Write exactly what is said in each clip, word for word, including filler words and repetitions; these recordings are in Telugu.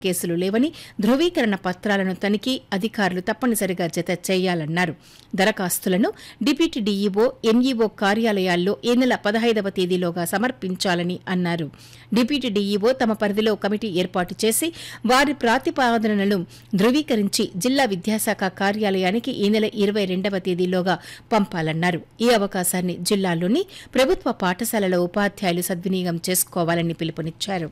కేసులు లేవని, ధృవీకరణ పత్రాలను తనిఖీ అధికారులు తప్పనిసరిగా జత చేయాలన్నారు. దరఖాస్తులను డిప్యూటీ డీఈఓ, ఎంఈఓ కార్యాలయాల్లో ఈ నెల పదహైదవ తేదీలోగా సమర్పించాలని అన్నారు. డిప్యూటీ డీఈఓ తమ పరిధిలో కమిటీ ఏర్పాటు చేసి వారి ప్రతిపాదనలను ధృవీకరించి జిల్లా విద్యాశాఖ కార్యాలయానికి ఈ నెల ఇరవై రెండవ తేదీలోగా పంపాలన్నారు. ఈ అవకాశాన్ని జిల్లాలోని ప్రభుత్వ పాఠశాలల ఉపాధ్యాయులు సద్వినియోగం చేసుకోవాలని పిలుపునిచ్చారు.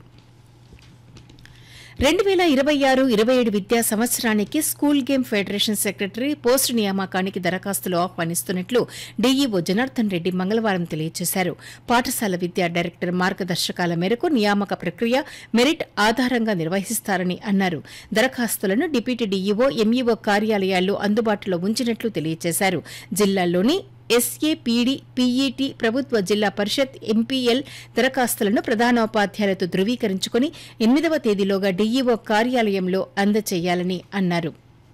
రెండు వేల ఇరవై ఆరు ఇరవై ఏడు విద్యా సంవత్సరానికి school game federation secretary post నియామకానికి దరఖాస్తులు ఆహ్వానిస్తున్నట్లు డీఈఓ జనార్దన్ రెడ్డి మంగళవారం తెలియజేశారు. పాఠశాల విద్యా డైరెక్టర్ మార్గదర్శకాల మేరకు నియామక ప్రక్రియ మెరిట్ ఆధారంగా నిర్వహిస్తారని అన్నారు. దరఖాస్తులను డిప్యూటీ డీఈఓ, ఎంఈఓ కార్యాలయాల్లో అందుబాటులో ఉంచినట్లు తెలియజేశారు. జిల్లాలోని ఎస్ఏ, పీడీ, పీఈటీ, ప్రభుత్వ జిల్లా పరిషత్, ఎంపీఎల్ దరఖాస్తులను ప్రధానోపాధ్యాయులతో ధృవీకరించుకుని ఎనిమిదవ తేదీలోగా డీఈఓ కార్యాలయంలో అందజేయాలని అన్నారు.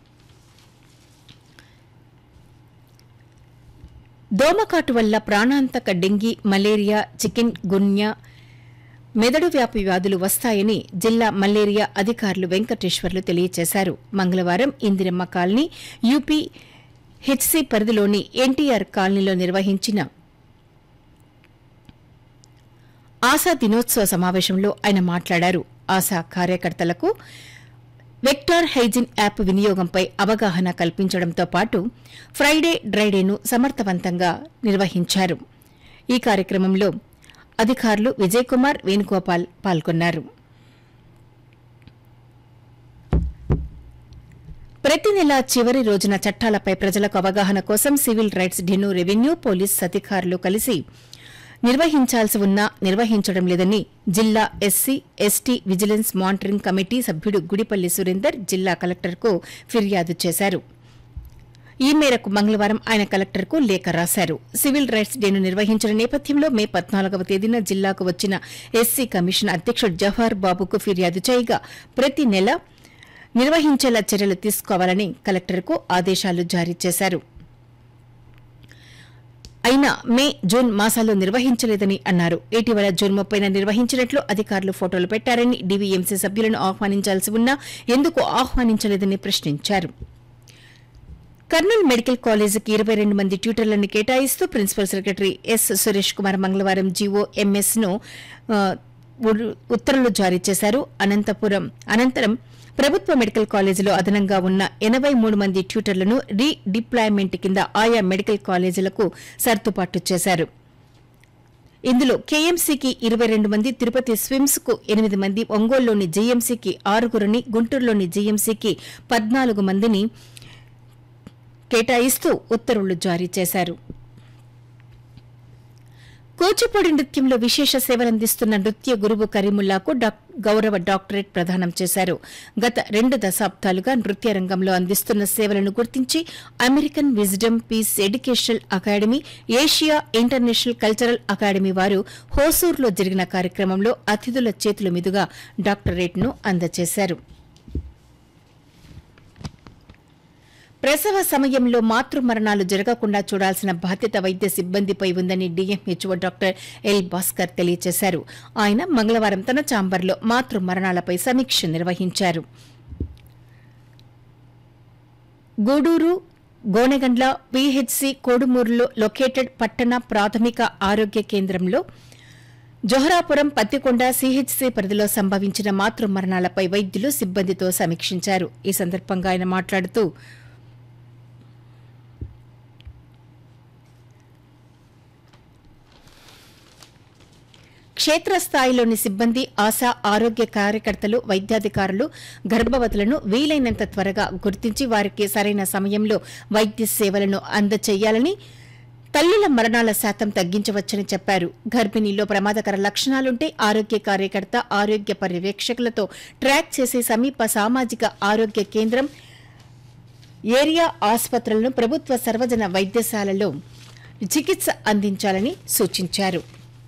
దోమకాటు వల్ల ప్రాణాంతక డెంగీ, మలేరియా, చికెన్ గున్యా, మెదడు వ్యాపి వ్యాధులు వస్తాయని జిల్లా మలేరియా అధికారులు వెంకటేశ్వర్లు తెలియజేశారు. మంగళవారం ఇందిరమ్మ కాలనీ, యూపీ హెచ్సీ పరిధిలోని ఎన్టీఆర్ కాలనీలో నిర్వహించిన ఆశా దినోత్సవ సమావేశంలో ఆయన మాట్లాడారు. ఆశా కార్యకర్తలకు వెక్టార్ హైజిన్ యాప్ వినియోగంపై అవగాహన కల్పించడంతో పాటు ఫ్రైడే డ్రైడేను సమర్థవంతంగా నిర్వహించారు. ఈ కార్యక్రమంలో అధికారులు విజయకుమార్, వేణుగోపాల్ పాల్గొన్నారు. ప్రతి నెల చివరి రోజున చట్టాలపై ప్రజలకు అవగాహన కోసం సివిల్ రైట్స్ డేను రెవెన్యూ, పోలీస్ అధికారులు కలిసి నిర్వహించాల్సి ఉన్నా నిర్వహించడం లేదని జిల్లా SC, ST vigilance monitoring committee సభ్యుడు గుడిపల్లి సురేందర్ జిల్లా కలెక్టర్కు ఫిర్యాదు చేశారు. ఈ మేరకు మంగళవారం ఆయన కలెక్టర్కు లేఖ రాశారు. సివిల్ రైట్స్ డేను నిర్వహించిన నేపథ్యంలో మే పద్నాలుగవ తేదీన జిల్లాకు వచ్చిన ఎస్సీ కమిషన్ అధ్యక్షుడు జవహర్ బాబుకు ఫిర్యాదు చేయగా ప్రతి నెల నిర్వహించేలా చర్యలు తీసుకోవాలని కలెక్టర్కు ఆదేశాలు జారీ చేశారు. అయినా మే, జూన్ మాసాల్లో నిర్వహించలేదని అన్నారు. ఇటీవల జూన్ ముప్పైన నిర్వహించినట్లు అధికారులు ఫోటోలు పెట్టారని, డీవీఎంసీ సభ్యులను ఆహ్వానించాల్సి ఉన్నా ఎందుకు ఆహ్వానించలేదని ప్రశ్నించారు. కర్నూలు మెడికల్ కాలేజీకి ఇరవై రెండు మంది ట్యూటర్లను కేటాయిస్తూ principal secretary yes Suresh Kumar మంగళవారం జీవో ఎంఎస్ ను ఉత్తర్వులు జారీ చేశారు. అనంతపురం అనంతరం ప్రభుత్వ మెడికల్ కాలేజీలో అదనంగా ఉన్న ఎనబై మూడు మంది ట్యూటర్లను రీ డిప్లాయ్మెంట్ కింద ఆయా మెడికల్ కాలేజీలకు సర్దుబాటు చేశారు. ఇందులో కేఎంసీకి ఇరవై రెండు మంది, తిరుపతి స్విమ్స్ కు ఎనిమిది మంది, ఒంగోలులోని జీఎంసీకి ఆరుగురిని, గుంటూరులోని జీఎంసీకి పద్నాలుగు మందిని కేటాయిస్తూ ఉత్తర్వులు జారీ చేశారు. కూచిపూడి నృత్యంలో విశేష సేవలందిస్తున్న నృత్య గురువు కరీముల్లాకు గౌరవ డాక్టరేట్ ప్రదానం చేశారు. గత రెండు దశాబ్దాలుగా నృత్య రంగంలో అందిస్తున్న సేవలను గుర్తించి American wisdom piece educational academy, Asia international cultural academy వారు హోసూరులో జరిగిన కార్యక్రమంలో అతిథుల చేతుల మీదుగా డాక్టరేట్ను అందజేశారు. ప్రసవ సమయంలో మాతృ మరణాలు జరగకుండా చూడాల్సిన బాధ్యత వైద్య సిబ్బందిపై ఉందని డీఎంహెచ్ఓ డాక్టర్ ఎల్ భాస్కర్ తెలియజేశారు. ఆయన మంగళవారం తన ఛాంబర్లో మాతృ మరణాలపై సమీక్ష నిర్వహించారు. గూడూరు, గోనెగండ్ల, పీహెచ్సీ కోడుమూరులో లొకేటెడ్ పట్టణ ప్రాథమిక ఆరోగ్య కేంద్రంలో జొహరాపురం, పత్తికొండ, సీహెచ్సీ పరిధిలో సంభవించిన మాతృ మరణాలపై వైద్యులు సిబ్బందితో సమీక్షించారు. ఈ సందర్భంగా ఆయన మాట్లాడుతూ క్షేత్రస్థాయిలోని సిబ్బంది, ఆశా ఆరోగ్య కార్యకర్తలు, వైద్యాధికారులు గర్భవతులను వీలైనంత త్వరగా గుర్తించి వారికి సరైన సమయంలో వైద్య సేవలను అందజేయాలని, తల్లుల మరణాల శాతం తగ్గించవచ్చని చెప్పారు. గర్భిణీలో ప్రమాదకర లక్షణాలుంటే ఆరోగ్య కార్యకర్త, ఆరోగ్య పర్యవేక్షకులతో ట్రాక్ చేసే సమీప సామాజిక ఆరోగ్య కేంద్రం, ఏరియా ఆసుపత్రులను, ప్రభుత్వ సర్వజన వైద్యశాలలో చికిత్స అందించాలని సూచించారు.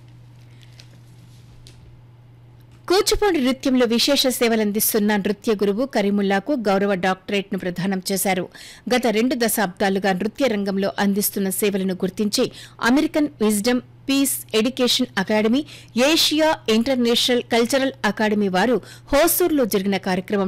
కూచిపూడి నృత్యంలో విశేష సేవలందిస్తున్న నృత్య గురువు కరీముల్లాకు గౌరవ డాక్టరేట్ ను ప్రదానం చేశారు. గత రెండు దశాబ్దాలుగా నృత్య రంగంలో అందిస్తున్న సేవలను గుర్తించి American wisdom piece education academy, Asia international cultural academy వారు హోసూర్లో జరిగిన కార్యక్రమం